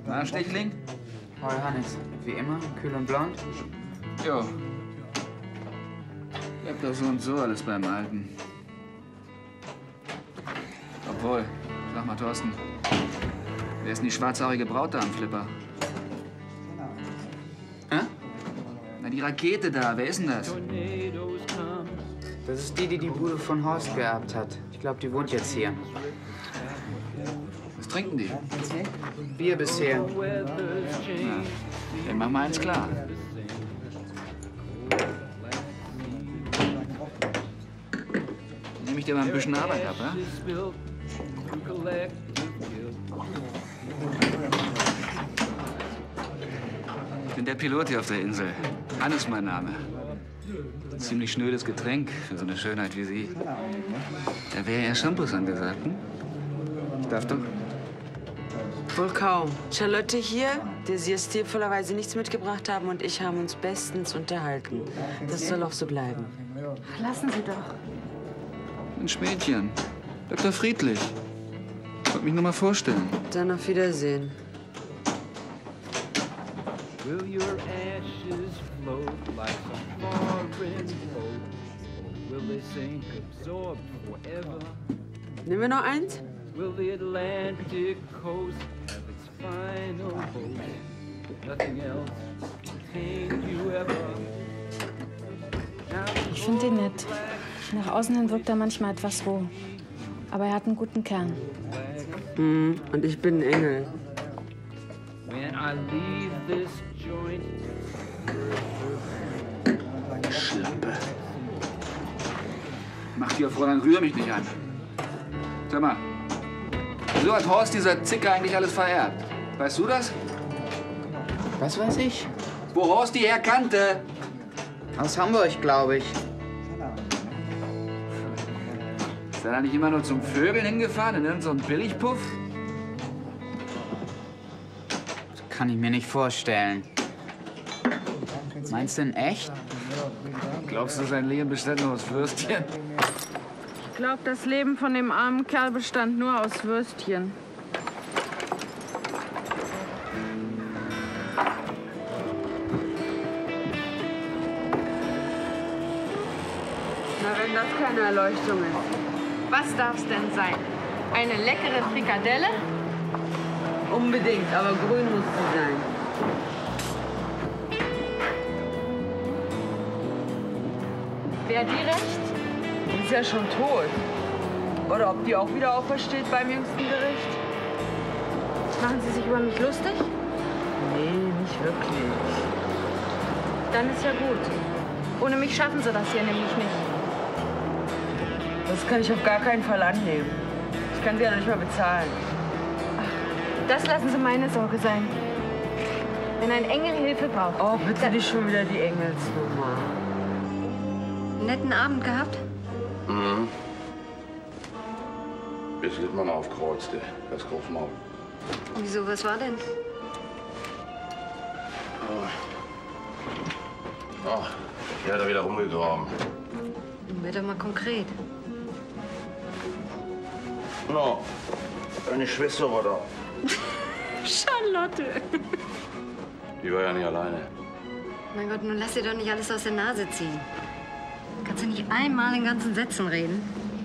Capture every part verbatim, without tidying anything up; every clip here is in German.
Na, Stichling? Hoi, Hannes. Wie immer, kühl und blond? Jo. Bleibt doch so und so alles beim Alten. Obwohl, sag mal, Thorsten, wer ist denn die schwarzhaarige Braut da am Flipper? Hä? Na, die Rakete da, wer ist denn das? Das ist die, die die Bude von Horst geerbt hat. Ich glaube, die wohnt jetzt hier. Was trinken die? Bier bisher. Na, dann mach mal eins klar. Nehme ich dir mal ein bisschen Arbeit ab, ja? Ich bin der Pilot hier auf der Insel. Hannes mein Name. Ziemlich schnödes Getränk für so eine Schönheit wie Sie. Da wäre ja Shampoos angesagt, hm? Ich darf doch? Wohl kaum. Charlotte hier, der Sie stilvollerweise nichts mitgebracht haben, und ich haben uns bestens unterhalten. Das soll auch so bleiben. Lassen Sie doch. Mensch, Mädchen. Bleib doch friedlich. Ich wollte mich nur mal vorstellen. Dann auf Wiedersehen. Will your ashes float like a foreign boat? Or will they sink absorbed forever? Nehmen wir noch eins? Will the Atlantic coast have its final hope? Nothing else contained you ever. Ich finde ihn nett. Nach außen hin wirkt er manchmal etwas roh. Aber er hat einen guten Kern. Hm, und ich bin ein Engel. When I leave this joint. Schlampe. Mach dir vor, dann rühr mich nicht an. Sag mal, wieso hat Horst dieser Zicke eigentlich alles vererbt? Weißt du das? Was weiß ich? Wo Horst die herkannte? Aus Hamburg, glaube ich. Ist er da nicht immer nur zum Vögeln hingefahren in irgendeinen so einen Billigpuff? Das kann ich mir nicht vorstellen. Meinst du denn echt? Glaubst du, sein Leben bestand nur aus Würstchen? Ich glaube, das Leben von dem armen Kerl bestand nur aus Würstchen. Na, wenn das keine Erleuchtung ist. Was darf's denn sein? Eine leckere Frikadelle? Unbedingt, aber grün muss sie sein. Wer die recht? Die ist ja schon tot. Oder ob die auch wieder aufersteht beim jüngsten Gericht? Machen Sie sich über mich lustig? Nee, nicht wirklich. Dann ist ja gut. Ohne mich schaffen Sie das hier nämlich nicht. Das kann ich auf gar keinen Fall annehmen. Ich kann sie ja noch nicht mal bezahlen. Das lassen Sie meine Sorge sein. Wenn ein Engel Hilfe braucht. Oh, bitte nicht schon wieder die Engelsnummer. Netten Abend gehabt? Mhm. Bis Littmann aufkreuzte, das Großmaul. Wieso, was war denn? Oh, hier hat er wieder rumgegraben. Werd doch mal konkret. No, deine Schwester war da. Charlotte. Die war ja nicht alleine. Mein Gott, nun lass dir doch nicht alles aus der Nase ziehen. Kannst du nicht einmal in ganzen Sätzen reden?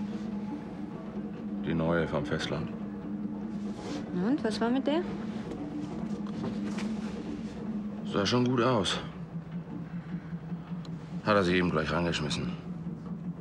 Die neue vom Festland. Und, was war mit der? Sah schon gut aus. Hat er sie eben gleich reingeschmissen.